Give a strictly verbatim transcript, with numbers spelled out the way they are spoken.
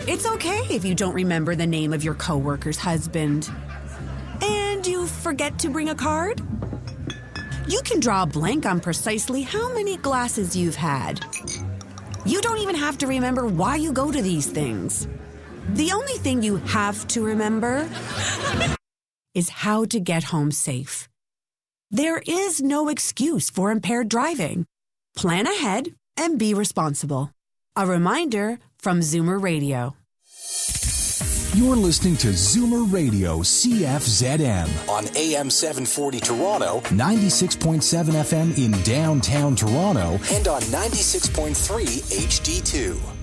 It's okay if you don't remember the name of your coworker's husband. And you forget to bring a card? You can draw a blank on precisely how many glasses you've had. You don't even have to remember why you go to these things. The only thing you have to remember is how to get home safe. There is no excuse for impaired driving. Plan ahead and be responsible. A reminder from Zoomer Radio. You're listening to Zoomer Radio C F Z M on A M seven forty Toronto, ninety-six point seven F M in downtown Toronto, and on ninety-six point three H D two.